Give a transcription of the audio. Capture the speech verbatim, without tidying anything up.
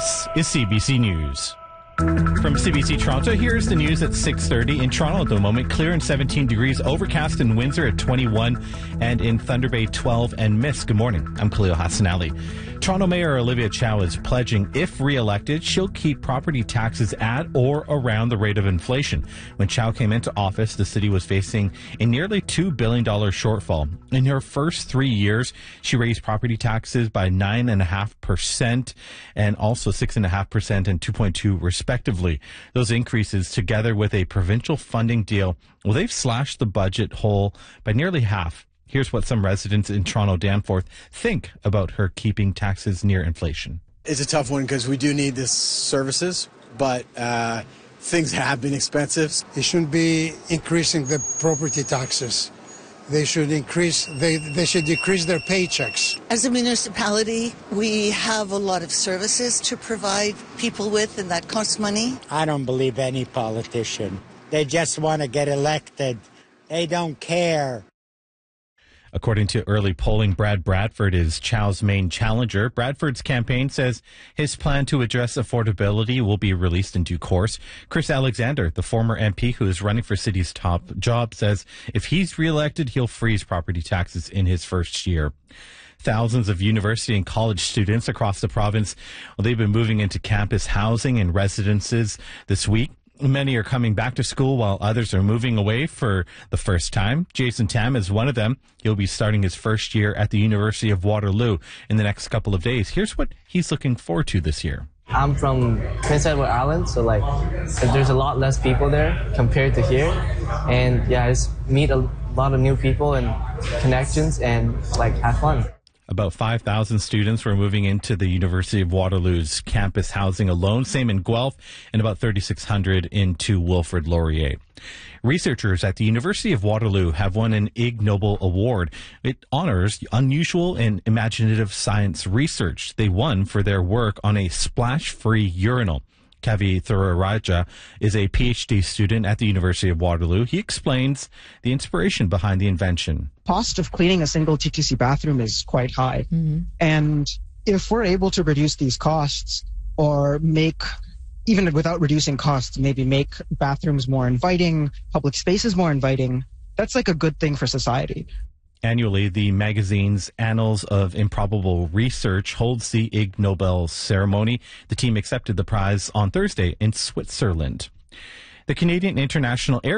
This is C B C News. From C B C Toronto, here's the news at six thirty. In Toronto at the moment, clear and seventeen degrees, overcast in Windsor at twenty-one, and in Thunder Bay twelve and mist. Good morning. I'm Khalil Hassanali. Toronto Mayor Olivia Chow is pledging, if re-elected, she'll keep property taxes at or around the rate of inflation. When Chow came into office, the city was facing a nearly two billion dollars shortfall. In her first three years, she raised property taxes by nine point five percent and also six point five percent and two point two percent respectively. Those increases, together with a provincial funding deal, well, they've slashed the budget hole by nearly half. Here's what some residents in Toronto Danforth think about her keeping taxes near inflation. It's a tough one because we do need these services, but uh, things have been expensive. They shouldn't be increasing the property taxes. They should increase, they, they should decrease their paychecks. As a municipality, we have a lot of services to provide people with, and that costs money. I don't believe any politician. They just want to get elected. They don't care. According to early polling, Brad Bradford is Chow's main challenger. Bradford's campaign says his plan to address affordability will be released in due course. Chris Alexander, the former M P who is running for city's top job, says if he's reelected, he'll freeze property taxes in his first year. Thousands of university and college students across the province, well, they've been moving into campus housing and residences this week. Many are coming back to school while others are moving away for the first time. Jason Tam is one of them. He'll be starting his first year at the University of Waterloo in the next couple of days. Here's what he's looking forward to this year. I'm from Prince Edward Island, so like there's a lot less people there compared to here. And yeah, I just meet a lot of new people and connections and like have fun. About five thousand students were moving into the University of Waterloo's campus housing alone, same in Guelph, and about thirty-six hundred into Wilfrid Laurier. Researchers at the University of Waterloo have won an Ig Nobel Award. It honors unusual and imaginative science research. They won for their work on a splash-free urinal. Kavi Thuraraja is a P H D student at the University of Waterloo. He explains the inspiration behind the invention. Cost of cleaning a single T T C bathroom is quite high. Mm-hmm. And if we're able to reduce these costs or make, even without reducing costs, maybe make bathrooms more inviting, public spaces more inviting, that's like a good thing for society. Annually, the magazine's Annals of Improbable Research holds the Ig Nobel ceremony. The team accepted the prize on Thursday in Switzerland. The Canadian International Air